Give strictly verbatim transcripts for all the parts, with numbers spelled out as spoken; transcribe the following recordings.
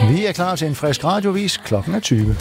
Vi er klar til en frisk radiovis. Klokken er tyve.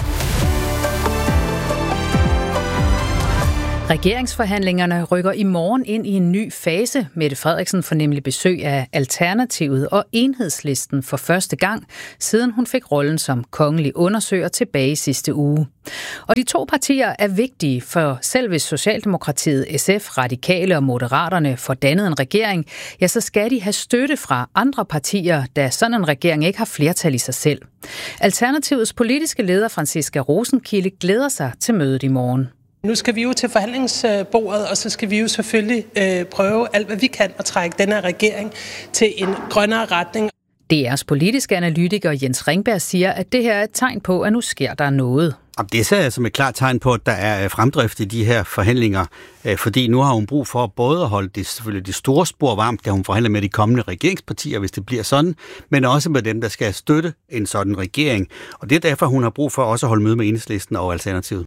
Regeringsforhandlingerne rykker i morgen ind i en ny fase. Mette Frederiksen får nemlig besøg af Alternativet og Enhedslisten for første gang, siden hun fik rollen som kongelig undersøger tilbage sidste uge. Og de to partier er vigtige, for selv hvis Socialdemokratiet, S F, Radikale og Moderaterne får dannet en regering, ja, så skal de have støtte fra andre partier, da sådan en regering ikke har flertal i sig selv. Alternativets politiske leder, Franciska Rosenkilde, glæder sig til mødet i morgen. Nu skal vi jo til forhandlingsbordet, og så skal vi jo selvfølgelig øh, prøve alt, hvad vi kan at trække denne regering til en grønnere retning. D R's politiske analytiker Jens Ringberg siger, at det her er et tegn på, at nu sker der noget. Det ser jeg som et klart tegn på, at der er fremdrift i de her forhandlinger, fordi nu har hun brug for både at holde det, selvfølgelig det store spor varmt, da hun forhandler med de kommende regeringspartier, hvis det bliver sådan, men også med dem, der skal støtte en sådan regering. Og det er derfor, hun har brug for også at holde møde med Enhedslisten og Alternativet.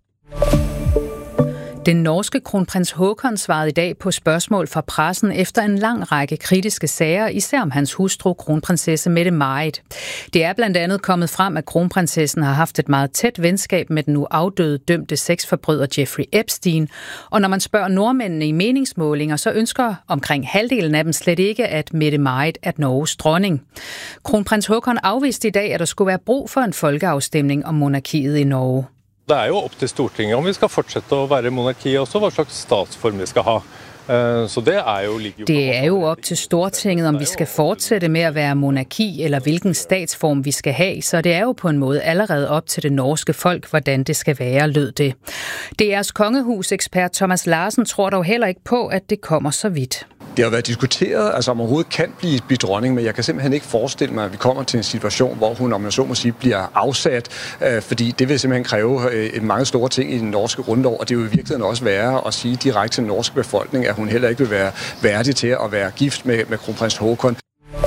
Den norske kronprins Haakon svarede i dag på spørgsmål fra pressen efter en lang række kritiske sager, især om hans hustru, kronprinsesse Mette-Marit. Det er blandt andet kommet frem, at kronprinsessen har haft et meget tæt venskab med den nu afdøde dømte sexforbryder Jeffrey Epstein. Og når man spørger nordmændene i meningsmålinger, så ønsker omkring halvdelen af dem slet ikke, at Mette-Marit er Norges dronning. Kronprins Haakon afviste i dag, at der skulle være brug for en folkeafstemning om monarkiet i Norge. Det er jo op til Stortinget om vi skal fortsætte at være monarki, og så hvad slags statsform vi skal have. Så det er jo ligger Det er jo op til Stortinget, om vi skal fortsætte med at være monarki, eller hvilken statsform vi skal have, så det er jo på en måde allerede op til det norske folk, hvordan det skal være, lød det. D R's kongehusekspert Thomas Larsen tror dog heller ikke på, at det kommer så vidt. Det har været diskuteret, altså om overhovedet kan blive, blive dronning, men jeg kan simpelthen ikke forestille mig, at vi kommer til en situation, hvor hun, om man så må sige, bliver afsat, øh, fordi det vil simpelthen kræve øh, mange store ting i den norske grundlov, og det vil i virkeligheden også være at sige direkte til den norske befolkning, at hun heller ikke vil være værdig til at være gift med, med kronprins Haakon.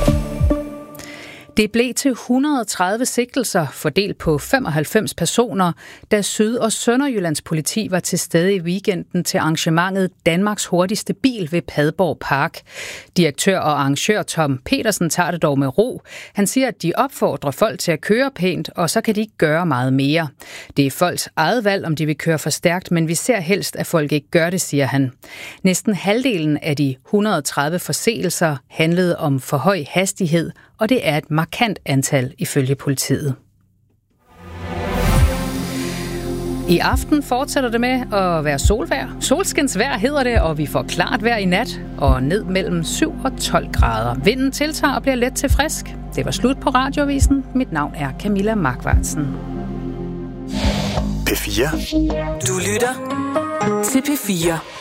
Det blev til et hundrede og tredive sigtelser fordelt på femoghalvfems personer, da Syd- og Sønderjyllands politi var til stede i weekenden til arrangementet Danmarks hurtigste bil ved Padborg Park. Direktør og arrangør Tom Petersen tager det dog med ro. Han siger, at de opfordrer folk til at køre pænt, og så kan de ikke gøre meget mere. Det er folks eget valg, om de vil køre for stærkt, men vi ser helst, at folk ikke gør det, siger han. Næsten halvdelen af de et hundrede og tredive forseelser handlede om for høj hastighed, og det er et markant antal ifølge politiet. I aften fortsætter det med at være solvejr. Solskinsvejr hedder det, og vi får klart vejr i nat og ned mellem syv og tolv grader. Vinden tiltager og bliver let til frisk. Det var slut på Radioavisen. Mit navn er Camilla Markvartsen. P fire. Du lytter til P fire.